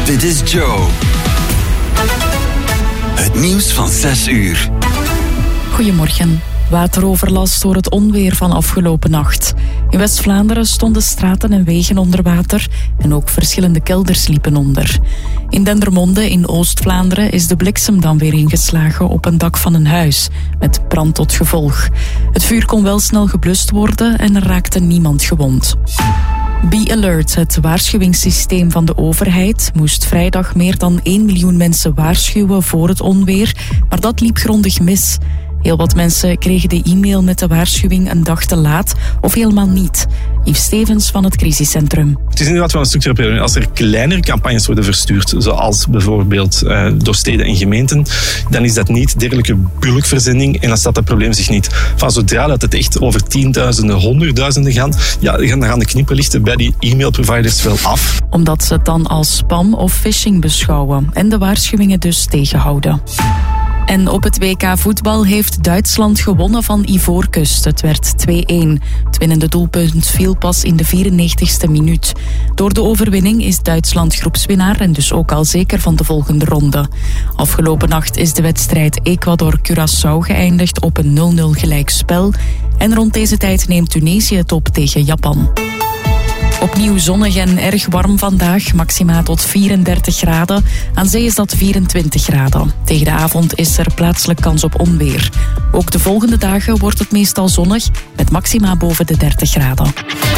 Dit is Joe. Het nieuws van 6 uur. Goedemorgen. Wateroverlast door het onweer van afgelopen nacht. In West-Vlaanderen stonden straten en wegen onder water en ook verschillende kelders liepen onder. In Dendermonde in Oost-Vlaanderen is de bliksem dan weer ingeslagen op een dak van een huis, met brand tot gevolg. Het vuur kon wel snel geblust worden en er raakte niemand gewond. Be Alert, het waarschuwingssysteem van de overheid, moest vrijdag meer dan 1 miljoen mensen waarschuwen voor het onweer, maar dat liep grondig mis. Heel wat mensen kregen de e-mail met de waarschuwing een dag te laat of helemaal niet. Yves Stevens van het crisiscentrum. Het is inderdaad wel een structureel. Als er kleinere campagnes worden verstuurd, zoals bijvoorbeeld door steden en gemeenten, dan is dat niet dergelijke bulkverzending en dan staat dat probleem zich niet. Van zodra dat het echt over tienduizenden, honderdduizenden gaan, ja, dan gaan de knipperlichten bij die e-mailproviders wel af. Omdat ze het dan als spam of phishing beschouwen en de waarschuwingen dus tegenhouden. En op het WK voetbal heeft Duitsland gewonnen van Ivoorkust. Het werd 2-1. Het winnende doelpunt viel pas in de 94ste minuut. Door de overwinning is Duitsland groepswinnaar en dus ook al zeker van de volgende ronde. Afgelopen nacht is de wedstrijd Ecuador-Curaçao geëindigd op een 0-0 gelijkspel. En rond deze tijd neemt Tunesië het op tegen Japan. Opnieuw zonnig en erg warm vandaag, maxima tot 34 graden. Aan zee is dat 24 graden. Tegen de avond is er plaatselijk kans op onweer. Ook de volgende dagen wordt het meestal zonnig, met maxima boven de 30 graden.